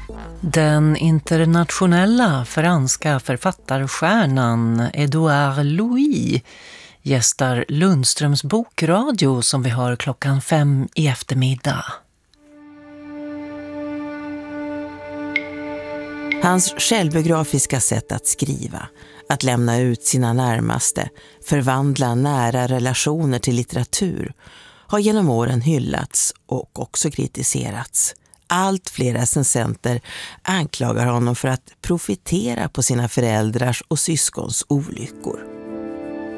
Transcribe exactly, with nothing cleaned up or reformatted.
Den internationella franska författarstjärnan Edouard Louis gästar Lundströms bokradio som vi hör klockan fem i eftermiddag. Hans självbiografiska sätt att skriva, att lämna ut sina närmaste, förvandla nära relationer till litteratur, har genom åren hyllats och också kritiserats. Allt fler recensenter anklagar honom för att profitera på sina föräldrars och syskons olyckor.